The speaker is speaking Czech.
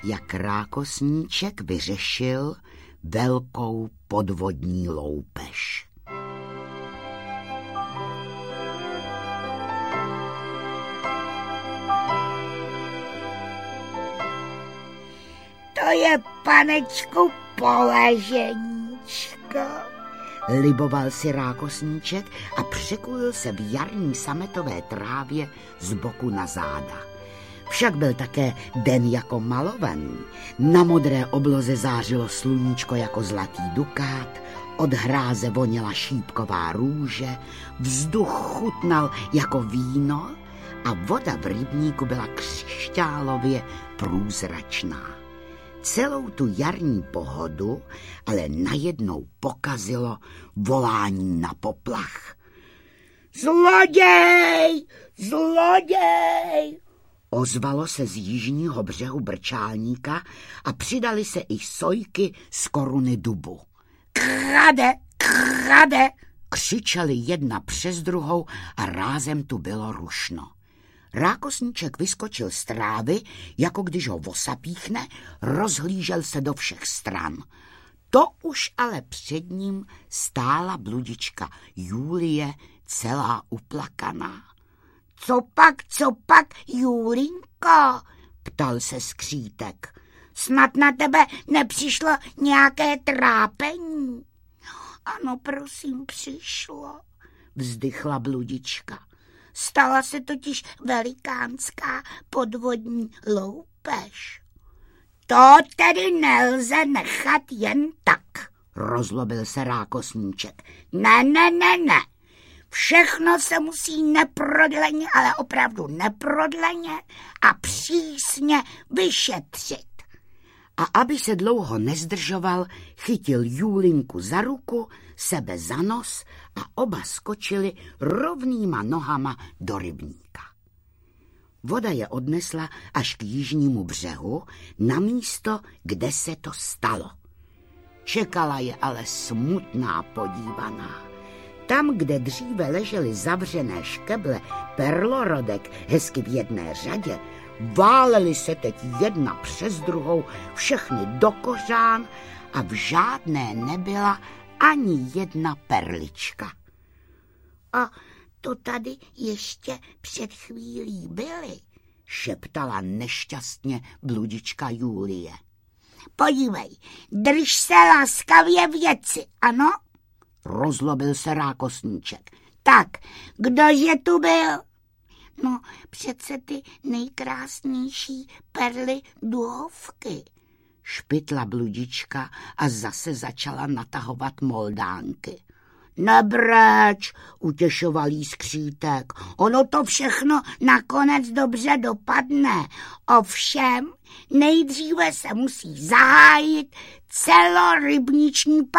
jak rákosníček vyřešil velkou podvodní loupež. To je, panečku, poleženíčko, liboval si rákosníček a překulil se v jarní sametové trávě z boku na záda. Však byl také den jako malovaný. Na modré obloze zářilo sluníčko jako zlatý dukát, od hráze voněla šípková růže, vzduch chutnal jako víno a voda v rybníku byla křišťálově průzračná. Celou tu jarní pohodu ale najednou pokazilo volání na poplach. Zloděj! Zloděj! Ozvalo se z jižního břehu Brčálníka a přidali se i sojky z koruny dubu. Krade! Krade! Křičeli jedna přes druhou a rázem tu bylo rušno. Rákosníček vyskočil z trávy, jako když ho vosapíchne, rozhlížel se do všech stran. To už ale před ním stála bludička Julie, celá uplakaná. Co pak, Julinko? Ptal se skřítek. Snad na tebe nepřišlo nějaké trápení? Ano, prosím, přišlo, vzdychla bludička. Stala se totiž velikánská podvodní loupež. To tedy nelze nechat jen tak, rozlobil se rákosníček. Ne. Všechno se musí neprodleně, ale opravdu neprodleně a přísně vyšetřit. A aby se dlouho nezdržoval, chytil Julinku za ruku, sebe za nos a oba skočili rovnýma nohama do rybníka. Voda je odnesla až k jižnímu břehu, na místo, kde se to stalo. Čekala je ale smutná podívaná. Tam, kde dříve ležely zavřené škeble perlorodek hezky v jedné řadě, válely se teď jedna přes druhou všechny do kořán a v žádné nebyla ani jedna perlička. A to tady ještě před chvílí byly, šeptala nešťastně bludička Julie. Podívej, drž se laskavě věci, ano? Rozlobil se rákosníček. Tak, kdože tu byl? No, přece ty nejkrásnější perly duhovky, špitla bludička a zase začala natahovat moldánky. Nebreč, utěšoval jí skřítek, ono to všechno nakonec dobře dopadne. Ovšem, nejdříve se musí zahájit celorybniční